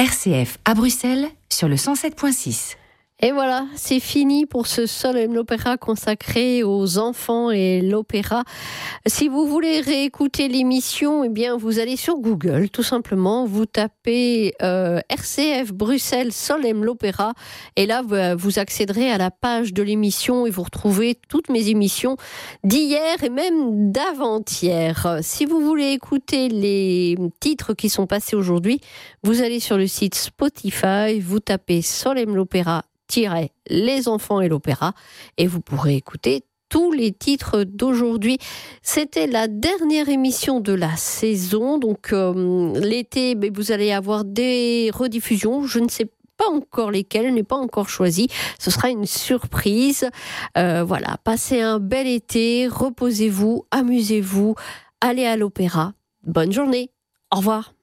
RCF à Bruxelles sur le 107.6. Et voilà, c'est fini pour ce Solemn l'Opéra consacré aux enfants et l'opéra. Si vous voulez réécouter l'émission, eh bien, vous allez sur Google, tout simplement. Vous tapez RCF Bruxelles Solemn l'Opéra. Et là, vous accéderez à la page de l'émission et vous retrouvez toutes mes émissions d'hier et même d'avant-hier. Si vous voulez écouter les titres qui sont passés aujourd'hui, vous allez sur le site Spotify, vous tapez Solemn l'Opéra les enfants et l'opéra et vous pourrez écouter tous les titres d'aujourd'hui. C'était la dernière émission de la saison, donc l'été, vous allez avoir des rediffusions, je ne sais pas encore lesquelles, je n'ai pas encore choisi, ce sera une surprise. Voilà, passez un bel été, reposez-vous, amusez-vous, allez à l'opéra, bonne journée, au revoir.